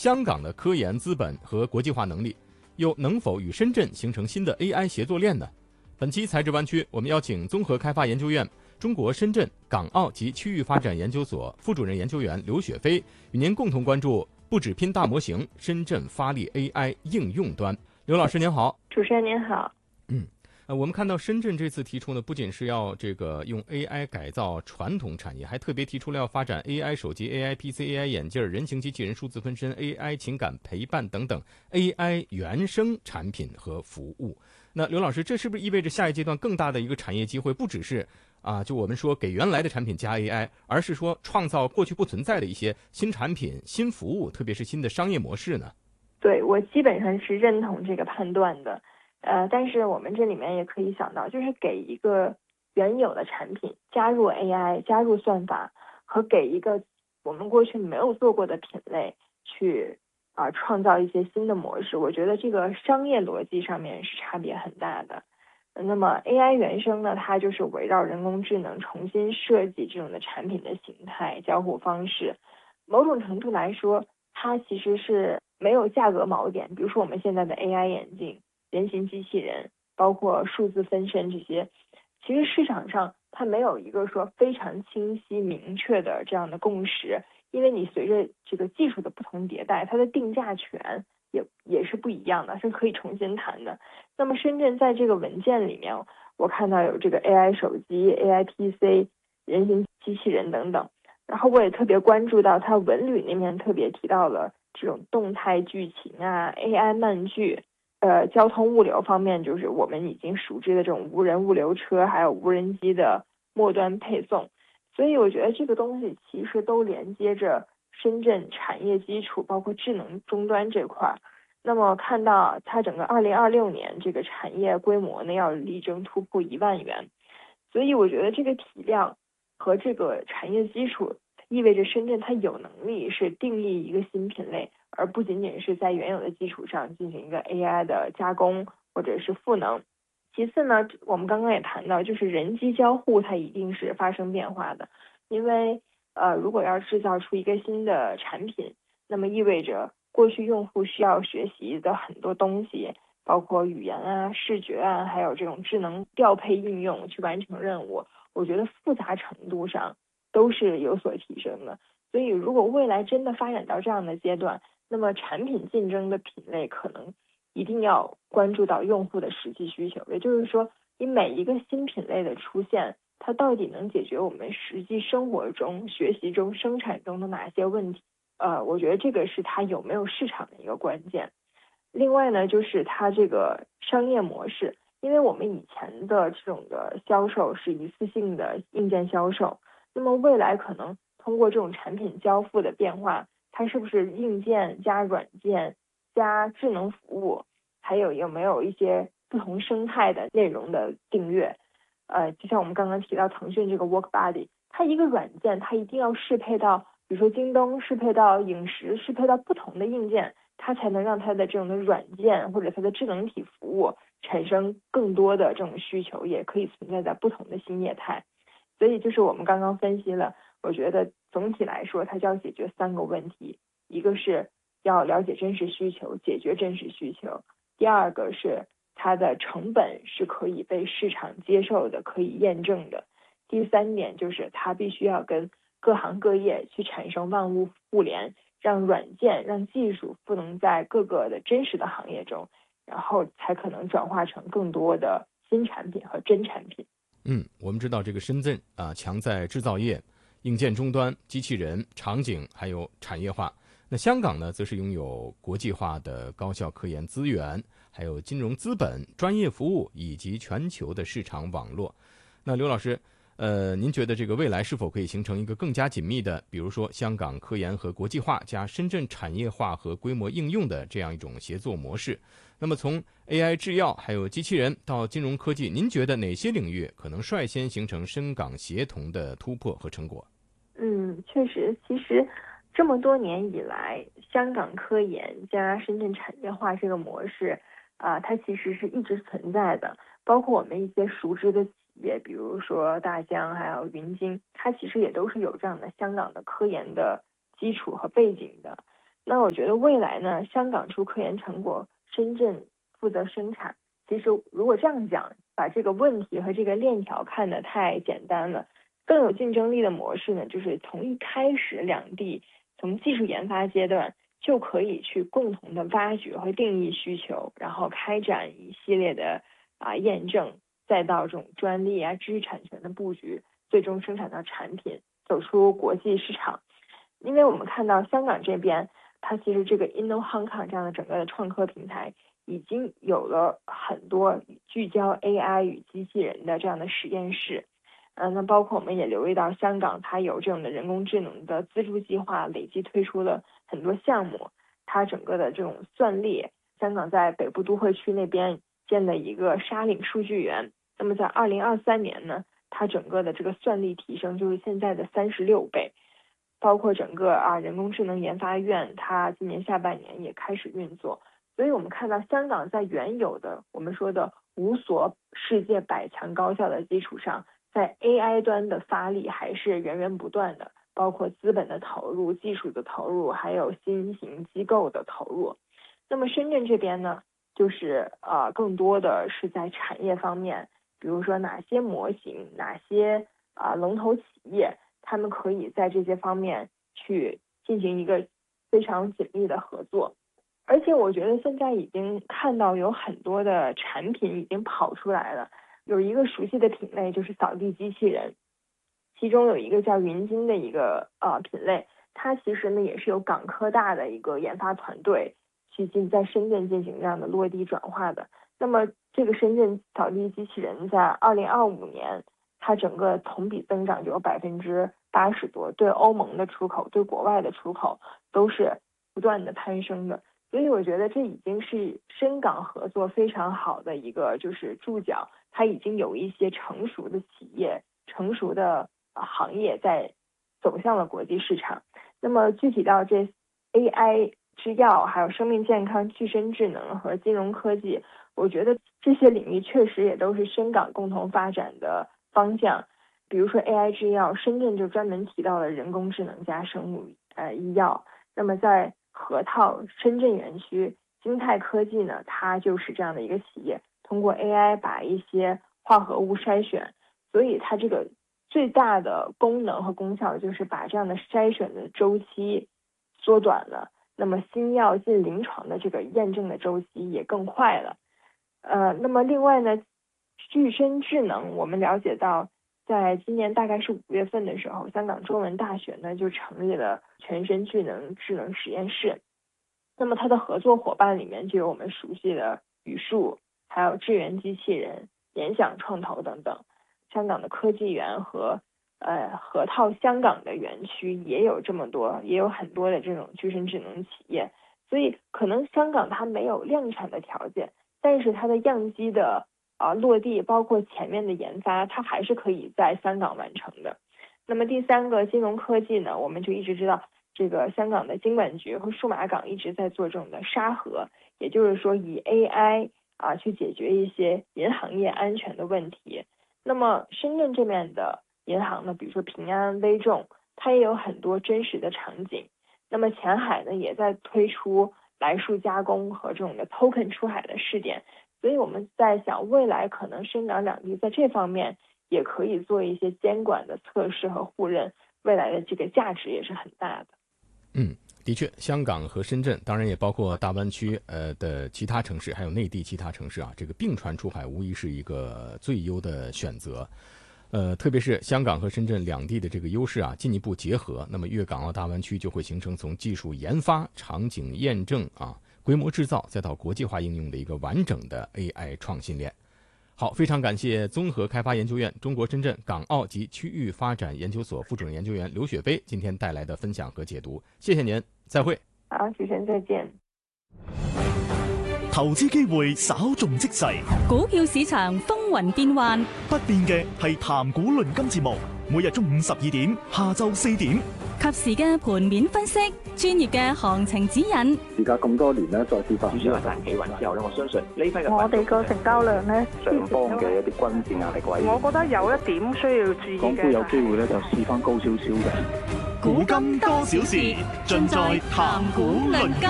香港的科研资本和国际化能力，又能否与深圳形成新的 AI 协作链呢？本期财智湾区，我们邀请综合开发研究院中国深圳、港澳及区域发展研究所副主任研究员刘雪飞，与您共同关注不只拼大模型，深圳发力 AI 应用端。刘老师您好。 主持人您好。 我们看到深圳这次提出呢，不仅是要用 AI 改造传统产业，还特别提出了要发展 AI 手机、AI PC、AI 眼镜、人形机器人、数字分身、AI 情感陪伴等等 AI 原生产品和服务。那刘老师，这是不是意味着下一阶段更大的一个产业机会，不只是就我们说给原来的产品加 AI， 而是说创造过去不存在的一些新产品、新服务，特别是新的商业模式呢？ 对，我基本上是认同这个判断的。但是我们这里面也可以想到，就是给一个原有的产品加入 AI、加入算法，和给一个我们过去没有做过的品类去创造一些新的模式，我觉得这个商业逻辑上面是差别很大的。那么 AI 原生呢，它就是围绕人工智能重新设计这种的产品的形态、交互方式。某种程度来说，它其实是没有价格锚点。比如说我们现在的 AI 眼镜、人形机器人，包括数字分身这些，其实市场上它没有一个说非常清晰明确的这样的共识，因为你随着这个技术的不同迭代，它的定价权也是不一样的，是可以重新谈的。那么深圳在这个文件里面，我看到有这个 AI 手机、AI PC、人形机器人等等，然后我也特别关注到它文旅那边特别提到了这种动态剧情AI 漫剧。交通物流方面，就是我们已经熟知的这种无人物流车，还有无人机的末端配送。所以我觉得这个东西其实都连接着深圳产业基础，包括智能终端这块。那么看到它整个2026年这个产业规模呢，要力争突破1万元。所以我觉得这个体量和这个产业基础，意味着深圳它有能力是定义一个新品类，而不仅仅是在原有的基础上进行一个 AI 的加工或者是赋能。其次呢，我们刚刚也谈到，就是人机交互它一定是发生变化的，因为如果要制造出一个新的产品，那么意味着过去用户需要学习的很多东西，包括语言视觉还有这种智能调配应用去完成任务，我觉得复杂程度上都是有所提升的。所以如果未来真的发展到这样的阶段，那么产品竞争的品类可能一定要关注到用户的实际需求，也就是说，你每一个新品类的出现，它到底能解决我们实际生活中、学习中、生产中的哪些问题？我觉得这个是它有没有市场的一个关键。另外呢，就是它这个商业模式，因为我们以前的这种的销售是一次性的硬件销售，那么未来可能通过这种产品交付的变化，它是不是硬件加软件加智能服务，还有没有一些不同生态的内容的订阅？就像我们刚刚提到腾讯这个 WorkBuddy， 它一个软件它一定要适配到，比如说京东适配到影视，适配到不同的硬件，它才能让它的这种的软件或者它的智能体服务产生更多的这种需求，也可以存在在不同的新业态。所以就是我们刚刚分析了，我觉得总体来说它就要解决3个问题，一个是要了解真实需求，解决真实需求；第二个是它的成本是可以被市场接受的，可以验证的；第3点就是它必须要跟各行各业去产生万物互联，让软件、让技术赋能在各个的真实的行业中，然后才可能转化成更多的新产品和真产品。 我们知道这个深圳强在制造业、硬件终端、机器人、场景还有产业化。那香港呢，则是拥有国际化的高校科研资源，还有金融资本、专业服务以及全球的市场网络。那刘老师，您觉得这个未来是否可以形成一个更加紧密的，比如说香港科研和国际化加深圳产业化和规模应用的这样一种协作模式？那么从 AI 制药还有机器人到金融科技，您觉得哪些领域可能率先形成深港协同的突破和成果？ 确实，其实这么多年以来，香港科研加深圳产业化这个模式它其实是一直存在的。包括我们一些熟知的企业，比如说大疆还有云鲸，它其实也都是有这样的香港的科研的基础和背景的。 那我觉得未来呢，香港出科研成果，深圳负责生产。其实如果这样讲，把这个问题和这个链条看得太简单了。更有竞争力的模式呢，就是从一开始两地从技术研发阶段就可以去共同的挖掘和定义需求，然后开展一系列的验证，再到这种专利知识产权的布局，最终生产到产品，走出国际市场。因为我们看到香港这边，它其实这个 Inno Hong Kong 这样的整个的创科平台已经有了很多聚焦 AI 与机器人的这样的实验室。那包括我们也留意到香港它有这种的人工智能的资助计划，累计推出了很多项目。它整个的这种算力，香港在北部都会区那边建的一个沙岭数据园，那么在2023年呢，它整个的这个算力提升就是现在的36倍。包括整个人工智能研发院，它今年下半年也开始运作。所以我们看到香港在原有的我们说的5所世界100强高校的基础上，在 AI 端的发力还是源源不断的，包括资本的投入、技术的投入，还有新型机构的投入。那么深圳这边呢，就是更多的是在产业方面，比如说哪些模型、哪些龙头企业，他们可以在这些方面去进行一个非常紧密的合作。而且我觉得现在已经看到有很多的产品已经跑出来了，有一个熟悉的品类就是扫地机器人，其中有一个叫云鲸的一个品类，它其实呢也是由港科大的一个研发团队去在深圳进行这样的落地转化的。那么这个深圳扫地机器人在2025年，它整个同比增长就有80%多，对欧盟的出口、对国外的出口都是不断的攀升的。所以我觉得这已经是深港合作非常好的一个就是注脚，它已经有一些成熟的企业、成熟的行业在走向了国际市场。那么具体到这 AI、制药、还有生命健康、具身智能和金融科技，我觉得这些领域确实也都是深港共同发展的方向。比如说 AI 制药，深圳就专门提到了人工智能加生物医药。那么在河套深圳园区，金泰科技呢，它就是这样的一个企业，通过 AI 把一些化合物筛选，所以它这个最大的功能和功效就是把这样的筛选的周期缩短了，那么新药进临床的这个验证的周期也更快了。那么另外呢，具身智能，我们了解到在今年大概是5月份的时候，香港中文大学呢就成立了全身智能实验室。那么它的合作伙伴里面就有我们熟悉的语数，还有智源机器人、联想创投等等。香港的科技园和河套香港的园区也有这么多，也有很多的这种具身智能企业。所以可能香港它没有量产的条件，但是它的样机的落地，包括前面的研发，它还是可以在香港完成的。那么第三个金融科技呢，我们就一直知道这个香港的金管局和数码港一直在做这种的沙盒，也就是说以 AI 去解决一些银行业安全的问题。那么深圳这边的银行呢，比如说平安、微众，它也有很多真实的场景。那么前海呢，也在推出来数加工和这种的 token 出海的试点。所以我们在想，未来可能深港两地在这方面也可以做一些监管的测试和互认，未来的这个价值也是很大的。 的确，香港和深圳，当然也包括大湾区的其他城市，还有内地其他城市这个并船出海无疑是一个最优的选择。特别是香港和深圳两地的这个优势进一步结合，那么粤港澳大湾区就会形成从技术研发、场景验证规模制造再到国际化应用的一个完整的 AI 创新链。好，非常感谢综合开发研究院中国深圳港澳及区域发展研究所副主任研究员刘雪飞今天带来的分享和解读，谢谢您，再会。 好，主持人再见。 投資機會稍縱即逝， 股票市場風雲變幻， 不變嘅係談股論金節目，每日中午12點、下晝4點， 及時嘅盤面分析，專業嘅行情指引。 時隔咁多年咧，再次發展主要係企穩之後咧，我相信呢批嘅我哋個成交量咧， 上方嘅一啲均線壓力位， 我覺得有一點需要注意嘅， 港股有機會咧就試翻高少少嘅。 古今多少事，盡在談古論今。